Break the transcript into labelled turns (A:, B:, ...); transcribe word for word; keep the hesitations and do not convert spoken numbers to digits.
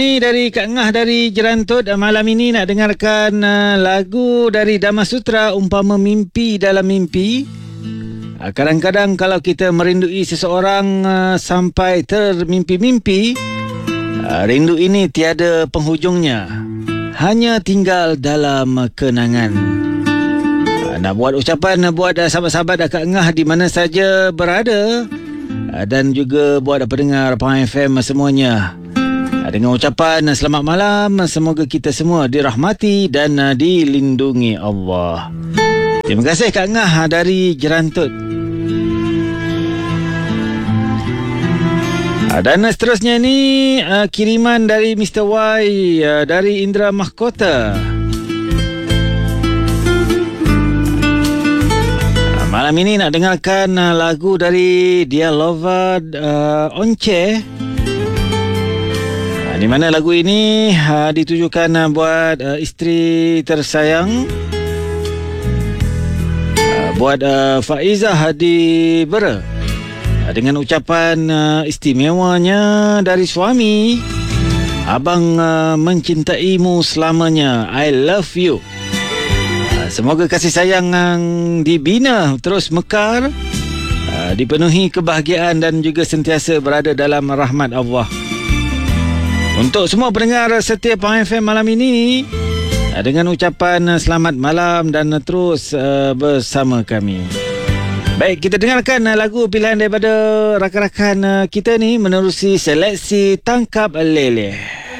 A: Ini dari Kak Ngah dari Jerantut. Malam ini nak dengarkan uh, lagu dari Dhamma Sutra, Umpama Mimpi Dalam Mimpi. uh, Kadang-kadang kalau kita merindui seseorang uh, sampai termimpi-mimpi, uh, rindu ini tiada penghujungnya, hanya tinggal dalam kenangan. uh, Nak buat ucapan buat uh, sahabat-sahabat Kak Ngah di mana saja berada, uh, dan juga buat pendengar Pahang F M semuanya, dengan ucapan selamat malam, semoga kita semua dirahmati dan dilindungi Allah. Terima kasih Kak Ngah dari Jerantut. Dan seterusnya ni kiriman dari Mister Y dari Indra Mahkota. Malam ini nak dengarkan lagu dari Dia Lova uh, Once, di mana lagu ini uh, ditujukan uh, buat uh, isteri tersayang, uh, buat uh, Faizah Hadi Bera, uh, dengan ucapan uh, istimewanya dari suami. Abang uh, mencintaimu selamanya, I love you. uh, Semoga kasih sayang yang dibina terus mekar, uh, dipenuhi kebahagiaan dan juga sentiasa berada dalam rahmat Allah. Untuk semua pendengar setia Pahang F M malam ini, dengan ucapan selamat malam dan terus uh, bersama kami. Baik, kita dengarkan lagu pilihan daripada rakan-rakan kita ni menerusi seleksi Tangkap Leleh.